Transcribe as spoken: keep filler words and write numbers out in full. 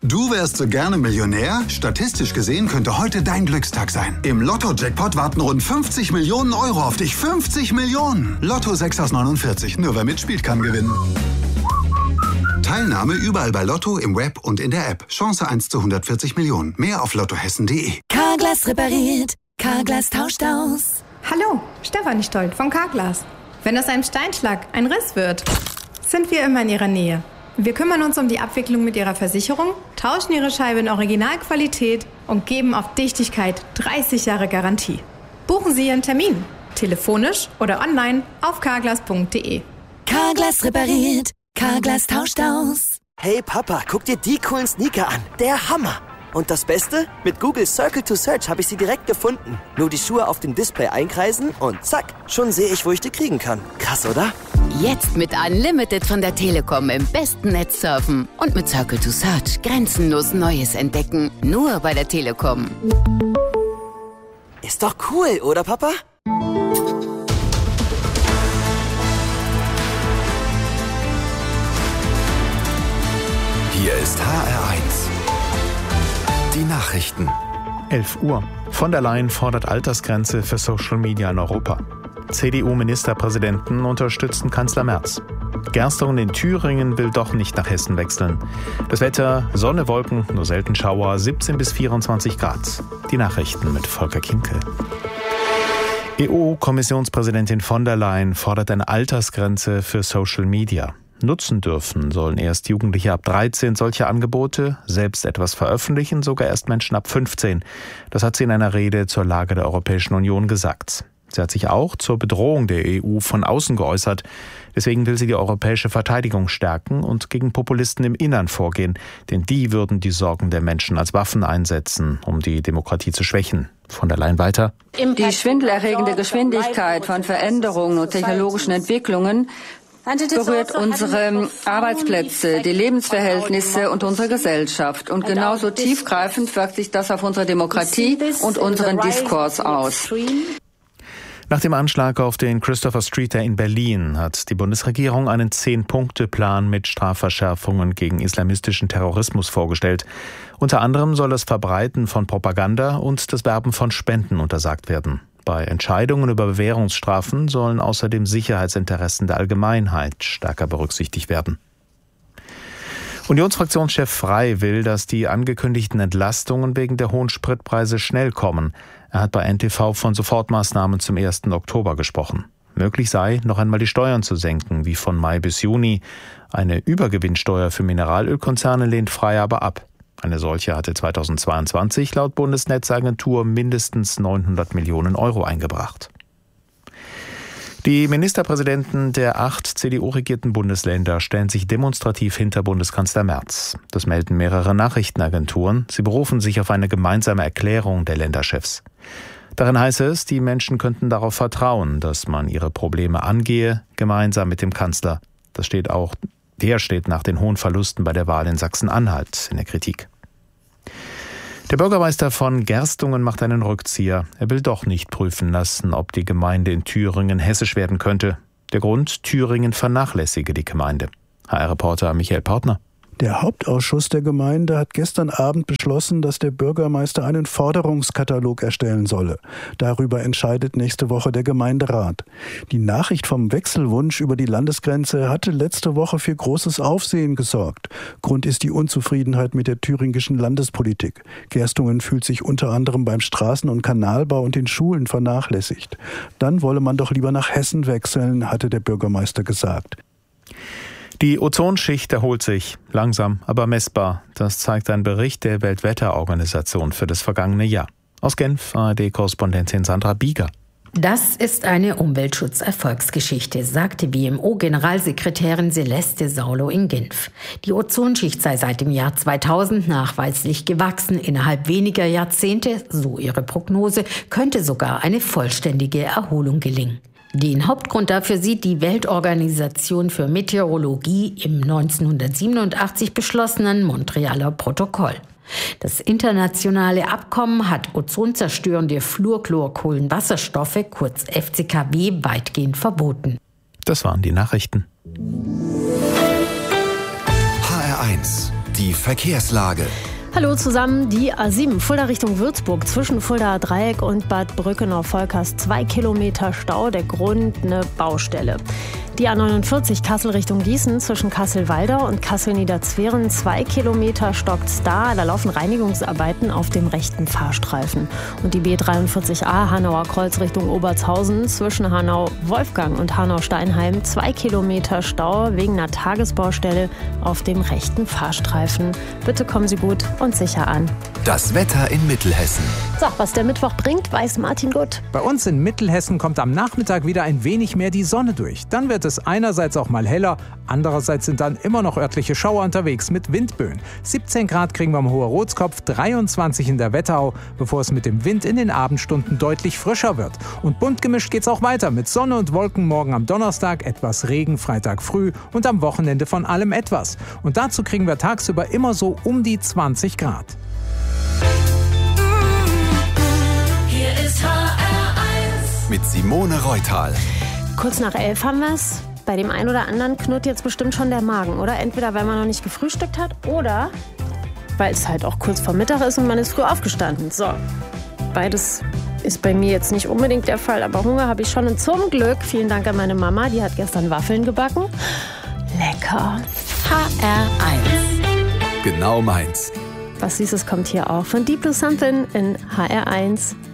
Du wärst so gerne Millionär? Statistisch gesehen könnte heute dein Glückstag sein. Im Lotto-Jackpot warten rund fünfzig Millionen Euro auf dich. fünfzig Millionen! Lotto sechs aus neunundvierzig. Nur wer mitspielt, kann gewinnen. Teilnahme überall bei Lotto, im Web und in der App. Chance eins zu hundertvierzig Millionen. Mehr auf lottohessen punkt de. Carglass repariert. Carglass tauscht aus. Hallo, Stefanie Stolt von Carglass. Wenn aus einem Steinschlag ein Riss wird, sind wir immer in Ihrer Nähe. Wir kümmern uns um die Abwicklung mit Ihrer Versicherung, tauschen Ihre Scheibe in Originalqualität und geben auf Dichtigkeit dreißig Jahre Garantie. Buchen Sie Ihren Termin, telefonisch oder online auf carglass punkt de. Carglass repariert. Carglass tauscht aus. Hey Papa, guck dir die coolen Sneaker an. Der Hammer. Und das Beste? Mit Google Circle to Search habe ich sie direkt gefunden. Nur die Schuhe auf dem Display einkreisen und zack, schon sehe ich, wo ich die kriegen kann. Krass, oder? Jetzt mit Unlimited von der Telekom im besten Netz surfen. Und mit Circle to Search grenzenlos Neues entdecken. Nur bei der Telekom. Ist doch cool, oder Papa? Hier ist H R eins. Die Nachrichten. elf Uhr. Von der Leyen fordert Altersgrenze für Social Media in Europa. C D U-Ministerpräsidenten unterstützen Kanzler Merz. Gerstungen in Thüringen will doch nicht nach Hessen wechseln. Das Wetter, Sonne, Wolken, nur selten Schauer, siebzehn bis vierundzwanzig Grad. Die Nachrichten mit Volker Kienke. E U-Kommissionspräsidentin von der Leyen fordert eine Altersgrenze für Social Media. Nutzen dürfen sollen erst Jugendliche ab dreizehn solche Angebote, selbst etwas veröffentlichen, sogar erst Menschen ab fünfzehn. Das hat sie in einer Rede zur Lage der Europäischen Union gesagt. Sie hat sich auch zur Bedrohung der E U von außen geäußert. Deswegen will sie die europäische Verteidigung stärken und gegen Populisten im Innern vorgehen. Denn die würden die Sorgen der Menschen als Waffen einsetzen, um die Demokratie zu schwächen. Von der Leyen weiter. Die schwindelerregende Geschwindigkeit von Veränderungen und technologischen Entwicklungen berührt unsere Arbeitsplätze, die Lebensverhältnisse und unsere Gesellschaft. Und genauso tiefgreifend wirkt sich das auf unsere Demokratie und unseren Diskurs aus. Nach dem Anschlag auf den Christopher Streeter in Berlin hat die Bundesregierung einen Zehn-Punkte-Plan mit Strafverschärfungen gegen islamistischen Terrorismus vorgestellt. Unter anderem soll das Verbreiten von Propaganda und das Werben von Spenden untersagt werden. Bei Entscheidungen über Bewährungsstrafen sollen außerdem Sicherheitsinteressen der Allgemeinheit stärker berücksichtigt werden. Unionsfraktionschef Frey will, dass die angekündigten Entlastungen wegen der hohen Spritpreise schnell kommen. Er hat bei N T V von Sofortmaßnahmen zum ersten Oktober gesprochen. Möglich sei, noch einmal die Steuern zu senken, wie von Mai bis Juni. Eine Übergewinnsteuer für Mineralölkonzerne lehnt Frey aber ab. Eine solche hatte zweitausendzweiundzwanzig laut Bundesnetzagentur mindestens neunhundert Millionen Euro eingebracht. Die Ministerpräsidenten der acht C D U-regierten Bundesländer stellen sich demonstrativ hinter Bundeskanzler Merz. Das melden mehrere Nachrichtenagenturen. Sie berufen sich auf eine gemeinsame Erklärung der Länderchefs. Darin heißt es, die Menschen könnten darauf vertrauen, dass man ihre Probleme angehe, gemeinsam mit dem Kanzler. Das steht auch Der steht nach den hohen Verlusten bei der Wahl in Sachsen-Anhalt in der Kritik. Der Bürgermeister von Gerstungen macht einen Rückzieher. Er will doch nicht prüfen lassen, ob die Gemeinde in Thüringen hessisch werden könnte. Der Grund: Thüringen vernachlässige die Gemeinde. H R-Reporter Michael Partner. Der Hauptausschuss der Gemeinde hat gestern Abend beschlossen, dass der Bürgermeister einen Forderungskatalog erstellen solle. Darüber entscheidet nächste Woche der Gemeinderat. Die Nachricht vom Wechselwunsch über die Landesgrenze hatte letzte Woche für großes Aufsehen gesorgt. Grund ist die Unzufriedenheit mit der thüringischen Landespolitik. Gerstungen fühlt sich unter anderem beim Straßen- und Kanalbau und den Schulen vernachlässigt. Dann wolle man doch lieber nach Hessen wechseln, hatte der Bürgermeister gesagt. Die Ozonschicht erholt sich, langsam, aber messbar. Das zeigt ein Bericht der Weltwetterorganisation für das vergangene Jahr. Aus Genf, A R D-Korrespondentin Sandra Bieger. Das ist eine Umweltschutz-Erfolgsgeschichte, sagte W M O-Generalsekretärin Celeste Saulo in Genf. Die Ozonschicht sei seit dem Jahr zweitausend nachweislich gewachsen. Innerhalb weniger Jahrzehnte, so ihre Prognose, könnte sogar eine vollständige Erholung gelingen. Den Hauptgrund dafür sieht die Weltorganisation für Meteorologie im neunzehnhundertsiebenundachtzig beschlossenen Montrealer Protokoll. Das internationale Abkommen hat ozonzerstörende Fluorchlorkohlenwasserstoffe, kurz F C K W, weitgehend verboten. Das waren die Nachrichten. H R eins. Die Verkehrslage. Hallo zusammen, die A sieben Fulda Richtung Würzburg zwischen Fuldaer Dreieck und Bad Brückenau-Volkers. Zwei Kilometer Stau, der Grund eine Baustelle. Die A neunundvierzig Kassel Richtung Gießen zwischen Kassel-Waldau und Kassel-Niederzweren. Zwei Kilometer stockt's da. Da laufen Reinigungsarbeiten auf dem rechten Fahrstreifen. Und die B dreiundvierzig A Hanauer Kreuz Richtung Obertshausen zwischen Hanau-Wolfgang und Hanau-Steinheim. Zwei Kilometer Stau wegen einer Tagesbaustelle auf dem rechten Fahrstreifen. Bitte kommen Sie gut und sicher an. Das Wetter in Mittelhessen. So, was der Mittwoch bringt, weiß Martin gut. Bei uns in Mittelhessen kommt am Nachmittag wieder ein wenig mehr die Sonne durch. Dann wird es einerseits auch mal heller, andererseits sind dann immer noch örtliche Schauer unterwegs mit Windböen. siebzehn Grad kriegen wir am Hoher-Rotskopf, dreiundzwanzig in der Wetterau, bevor es mit dem Wind in den Abendstunden deutlich frischer wird. Und bunt gemischt geht's auch weiter mit Sonne und Wolken morgen am Donnerstag, etwas Regen Freitag früh und am Wochenende von allem etwas. Und dazu kriegen wir tagsüber immer so um die zwanzig Grad. Hier ist H R eins mit Simone Reutal. Kurz nach elf haben wir es. Bei dem einen oder anderen knurrt jetzt bestimmt schon der Magen, oder? Entweder weil man noch nicht gefrühstückt hat oder weil es halt auch kurz vor Mittag ist und man ist früh aufgestanden. So, beides ist bei mir jetzt nicht unbedingt der Fall, aber Hunger habe ich schon. Und zum Glück, vielen Dank an meine Mama, die hat gestern Waffeln gebacken. Lecker. H R eins. Genau meins. Was Süßes kommt hier auch von Deep Blue Something in H R eins.